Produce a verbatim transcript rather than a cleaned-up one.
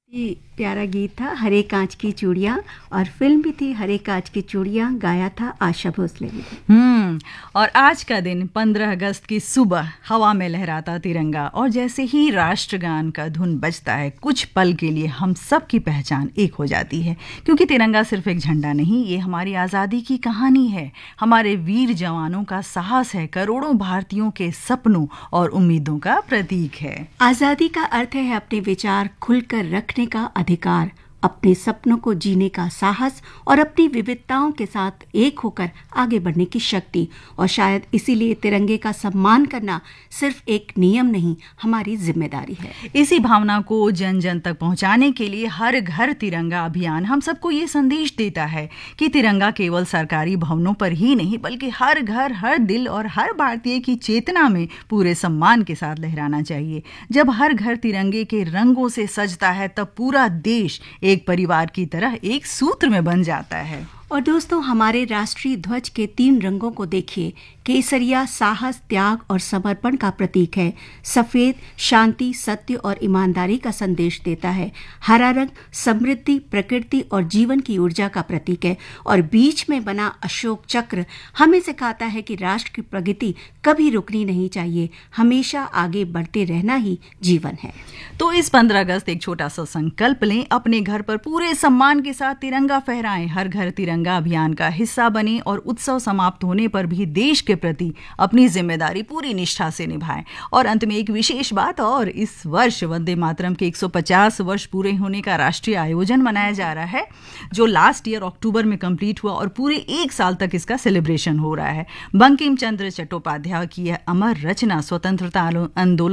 ये प्यारा गीत था हरे कांच की चूड़ियाँ, और फिल्म भी थी हरे कांच की चूड़ियाँ, गाया था आशा भोसले ने। हम्म और आज का दिन पंद्रह अगस्त की सुबह हवा में लहराता तिरंगा, और जैसे ही राष्ट्रगान का धुन बजता है कुछ पल के लिए हम सब की पहचान एक हो जाती है, क्योंकि तिरंगा सिर्फ एक झंडा नहीं, ये हमारी आज़ादी की कहानी है, हमारे वीर जवानों का साहस है, करोड़ों भारतीयों के सपनों और उम्मीदों का प्रतीक है। आज़ादी का अर्थ है अपने विचार खुलकर रखने का अधिकार, अपने सपनों को जीने का साहस और अपनी विविधताओं के साथ एक होकर आगे बढ़ने की शक्ति। और शायद इसीलिए तिरंगे का सम्मान करना सिर्फ एक नियम नहीं, हमारी जिम्मेदारी है। इसी भावना को जन जन तक पहुंचाने के लिए हर घर तिरंगा अभियान हम सबको ये संदेश देता है कि तिरंगा केवल सरकारी भवनों पर ही नहीं, बल्कि हर घर, हर दिल और हर भारतीय की चेतना में पूरे सम्मान के साथ लहराना चाहिए। जब हर घर तिरंगे के रंगों से सजता है तब पूरा देश एक परिवार की तरह एक सूत्र में बन जाता है। और दोस्तों, हमारे राष्ट्रीय ध्वज के तीन रंगों को देखिए। केसरिया साहस, त्याग और समर्पण का प्रतीक है। सफेद शांति, सत्य और ईमानदारी का संदेश देता है। हरा रंग समृद्धि, प्रकृति और जीवन की ऊर्जा का प्रतीक है। और बीच में बना अशोक चक्र हमें सिखाता है कि राष्ट्र की प्रगति कभी रुकनी नहीं चाहिए, हमेशा आगे बढ़ते रहना ही जीवन है। तो इस पंद्रह अगस्त एक छोटा सा संकल्प लें, अपने घर पर पूरे सम्मान के साथ तिरंगा फहराएं, हर घर तिरंगा अभियान का हिस्सा बने और उत्सव समाप्त होने पर भी देश के प्रति अपनी जिम्मेदारी पूरी निष्ठा से निभाएं। और अंत में एक विशेष बात और, इस वर्ष वंदे मातरम के एक सौ पचास वर्ष पूरे होने का राष्ट्रीय आयोजन मनाया जा रहा है, जो लास्ट ईयर अक्टूबर में कंप्लीट हुआ और पूरे एक साल तक इसका सेलिब्रेशन हो रहा है। बंकिम चंद्र चट्टोपाध्याय की यह अमर रचना स्वतंत्रता आंदोलन